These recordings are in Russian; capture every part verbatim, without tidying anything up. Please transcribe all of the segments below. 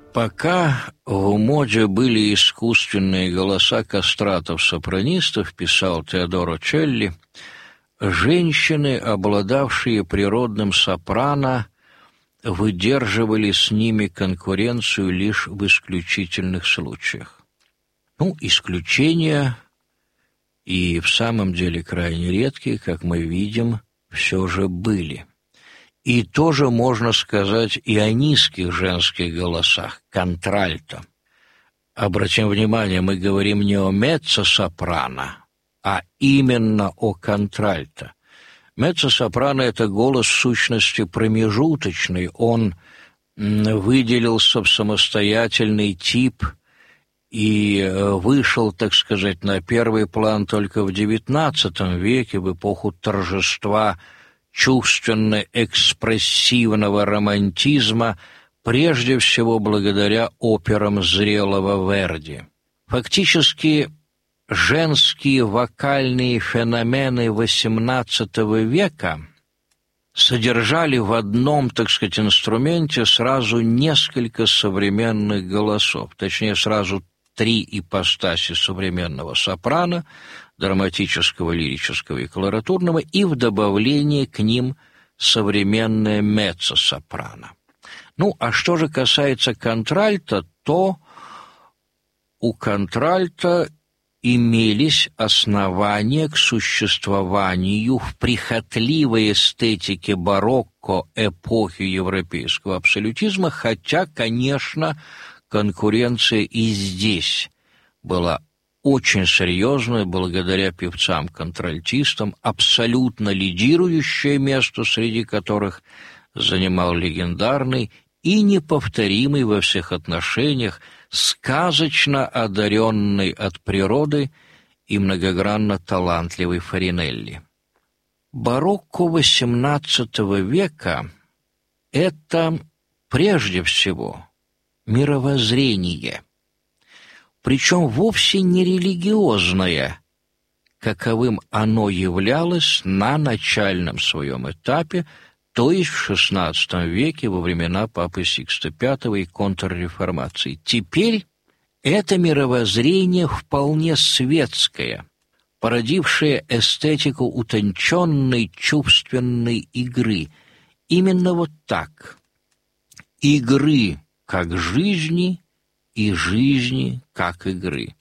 Пока в моде были искусственные голоса кастратов-сопранистов, писал Теодоро Челли, женщины, обладавшие природным сопрано, выдерживали с ними конкуренцию лишь в исключительных случаях. Ну, исключения и в самом деле крайне редкие, как мы видим, все же были. И тоже можно сказать и о низких женских голосах, контральто. Обратим внимание, мы говорим не о меццо-сопрано, а именно о контральто. Меццо-сопрано – это голос в сущности промежуточный, он выделился в самостоятельный тип и вышел, так сказать, на первый план только в девятнадцатом веке, в эпоху торжества чувственно-экспрессивного романтизма, прежде всего благодаря операм зрелого Верди. Фактически, женские вокальные феномены восемнадцатого века содержали в одном, так сказать, инструменте сразу несколько современных голосов, точнее, сразу три ипостаси современного сопрано, драматического, лирического и колоратурного, и в добавлении к ним современное меццо-сопрано. Ну, а что же касается контральто, то у контральто имелись основания к существованию в прихотливой эстетике барокко эпохи европейского абсолютизма, хотя, конечно, конкуренция и здесь была очень серьезная, благодаря певцам-контральтистам, абсолютно лидирующее место, среди которых занимал легендарный и неповторимый во всех отношениях, сказочно одаренный от природы и многогранно талантливый Фаринелли. Барокко восемнадцатого века – это прежде всего мировоззрение, причем вовсе не религиозное, каковым оно являлось на начальном своем этапе, то есть в шестнадцатом веке, во времена Папы Сикста Пятого и контрреформации. Теперь это мировоззрение вполне светское, породившее эстетику утонченной чувственной игры. Именно вот так. Игры как жизни и жизни как игры.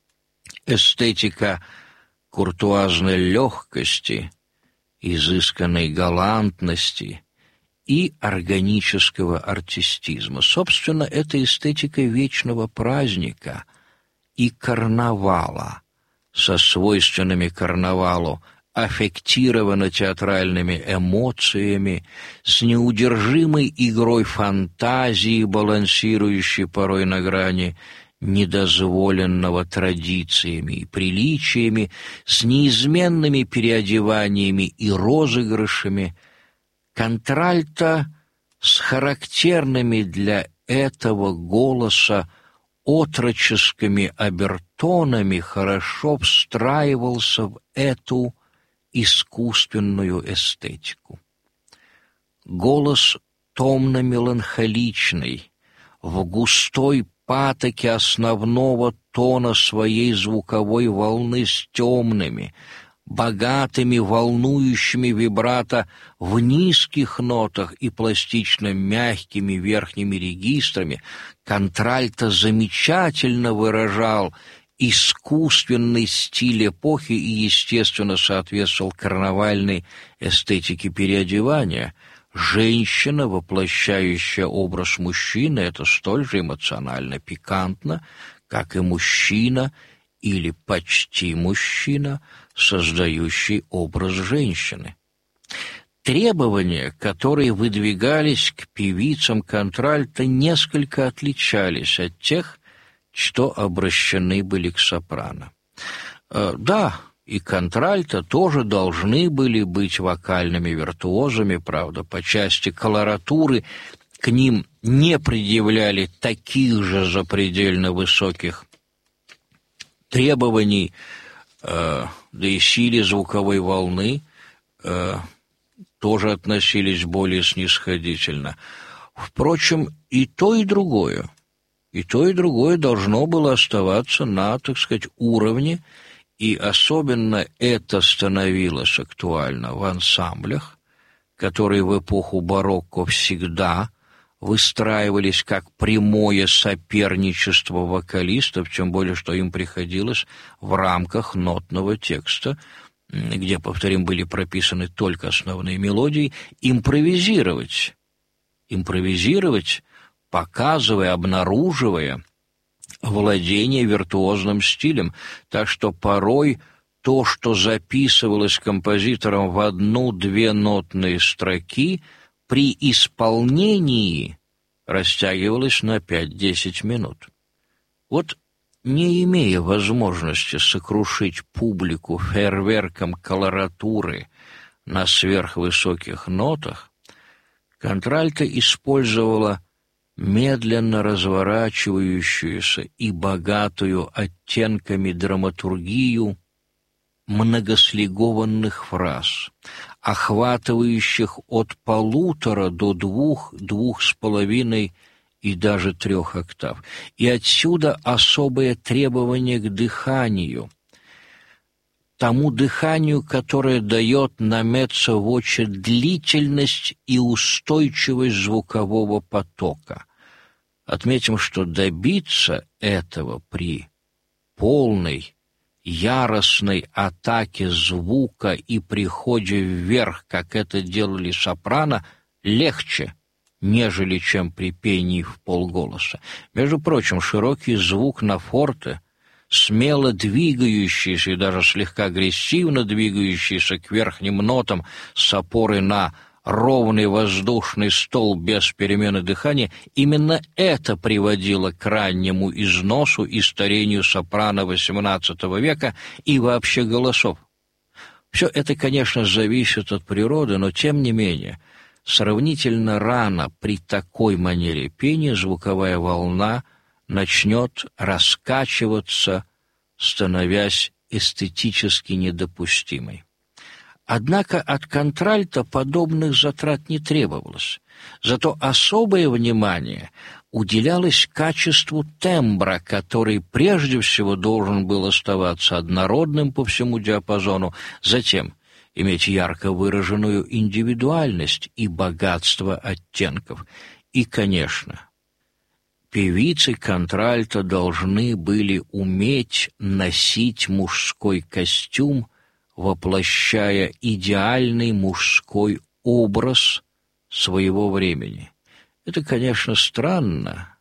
Эстетика куртуазной легкости, изысканной галантности и органического артистизма. Собственно, это эстетика вечного праздника и карнавала со свойственными карнавалу аффектированно-театральными эмоциями, с неудержимой игрой фантазии, балансирующей порой на грани недозволенного традициями и приличиями, с неизменными переодеваниями и розыгрышами, контральто с характерными для этого голоса отроческими обертонами хорошо встраивался в эту искусственную эстетику. Голос томно-меланхоличный, в густой патоке основного тона своей звуковой волны с темными, богатыми, волнующими вибрато в низких нотах и пластично мягкими верхними регистрами, контральто замечательно выражал искусственный стиль эпохи и, естественно, соответствовал карнавальной эстетике переодевания. Женщина, воплощающая образ мужчины, это столь же эмоционально пикантно, как и мужчина или почти мужчина, создающий образ женщины. Требования, которые выдвигались к певицам контральто, несколько отличались от тех, что обращены были к сопрано. Да, и контральто тоже должны были быть вокальными виртуозами, правда, по части колоратуры к ним не предъявляли таких же запредельно высоких требований, э, да и силе звуковой волны э, тоже относились более снисходительно. Впрочем, и то, и другое И то, и другое должно было оставаться на, так сказать, уровне, и особенно это становилось актуально в ансамблях, которые в эпоху барокко всегда выстраивались как прямое соперничество вокалистов, тем более, что им приходилось в рамках нотного текста, где, повторим, были прописаны только основные мелодии, импровизировать. Импровизировать, показывая, обнаруживая владение виртуозным стилем. Так что порой то, что записывалось композитором в одну-две нотные строки, при исполнении растягивалось на пять-десять минут. Вот, не имея возможности сокрушить публику фейерверком колоратуры на сверхвысоких нотах, контральто использовала медленно разворачивающуюся и богатую оттенками драматургию многослигованных фраз, охватывающих от полутора до двух, двух с половиной и даже трех октав. И отсюда особое требование к дыханию, тому дыханию, которое дает на меццо-воче длительность и устойчивость звукового потока. Отметим, что добиться этого при полной, яростной атаке звука и приходе вверх, как это делали сопрано, легче, нежели чем при пении в полголоса. Между прочим, широкий звук на форте, смело двигающийся и даже слегка агрессивно двигающийся к верхним нотам с опорой на ровный воздушный стол без перемены дыхания, именно это приводило к раннему износу и старению сопрано восемнадцатого века и вообще голосов. Все это, конечно, зависит от природы, но тем не менее, сравнительно рано при такой манере пения звуковая волна начнет раскачиваться, становясь эстетически недопустимой. Однако от контральто подобных затрат не требовалось, зато особое внимание уделялось качеству тембра, который прежде всего должен был оставаться однородным по всему диапазону, затем иметь ярко выраженную индивидуальность и богатство оттенков. И, конечно, певицы контральто должны были уметь носить мужской костюм, воплощая идеальный мужской образ своего времени. Это, конечно, странно,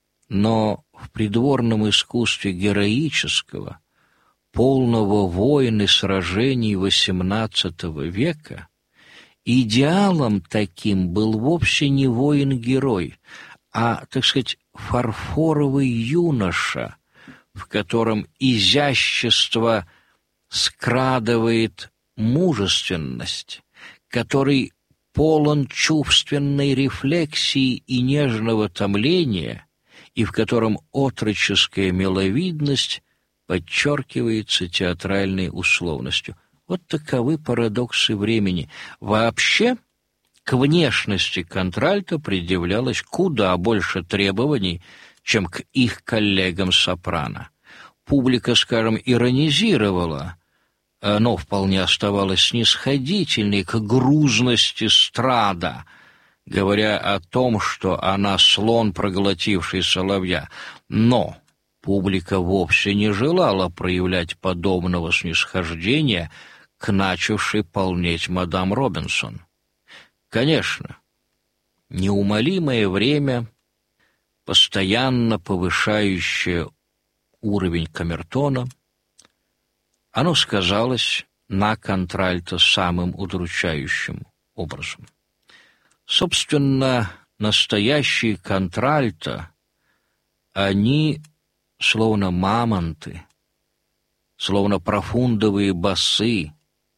но в придворном искусстве героического, полного войн и сражений восемнадцатого века идеалом таким был вовсе не воин-герой, а, так сказать, фарфоровый юноша, в котором изящество скрадывает мужественность, который полон чувственной рефлексии и нежного томления, и в котором отроческая миловидность подчеркивается театральной условностью. Вот таковы парадоксы времени. Вообще, к внешности контральто предъявлялось куда больше требований, чем к их коллегам-сопрано. Публика, скажем, иронизировала, но вполне оставалась снисходительной к грузности страда, говоря о том, что она слон, проглотивший соловья. Но публика вовсе не желала проявлять подобного снисхождения к начавшей полнеть мадам Робинсон. Конечно, неумолимое время, постоянно повышающее уровень камертона, оно сказалось на контральто самым удручающим образом. Собственно, настоящие контральто, они словно мамонты, словно профундовые басы,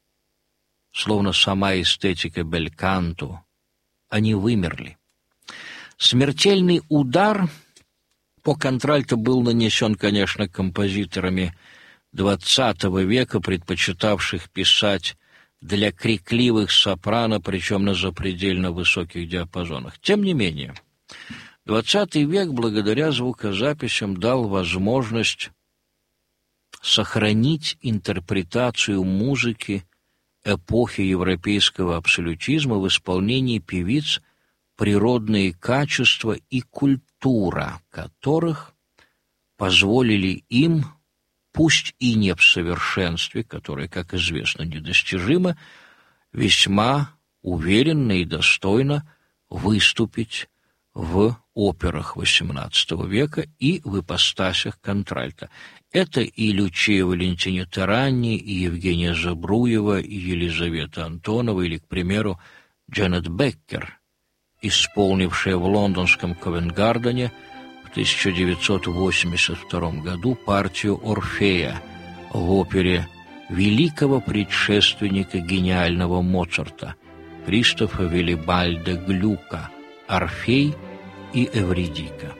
словно сама эстетика бельканто, они вымерли. Смертельный удар по контральто был нанесен, конечно, композиторами двадцатого века, предпочитавших писать для крикливых сопрано, причем на запредельно высоких диапазонах. Тем не менее, Двадцатый век благодаря звукозаписям дал возможность сохранить интерпретацию музыки эпохи европейского абсолютизма в исполнении певиц, природные качества и культура которых позволили им, пусть и не в совершенстве, которое, как известно, недостижимо, весьма уверенно и достойно выступить в операх восемнадцатого века и в ипостасях контральта. Это и Лючия Валентина Теранни, и Евгения Забруева, и Елизавета Антонова, или, к примеру, Джанет Беккер, исполнившая в лондонском Ковент-Гардене в тысяча девятьсот восемьдесят втором году партию Орфея в опере великого предшественника гениального Моцарта Кристофа Виллибальда Глюка «Орфей и Эвридика».